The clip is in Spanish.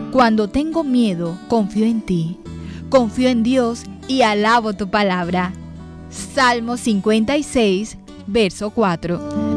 Cuando tengo miedo, confío en ti. Confío en Dios y alabo tu palabra. Salmo 56, verso 4.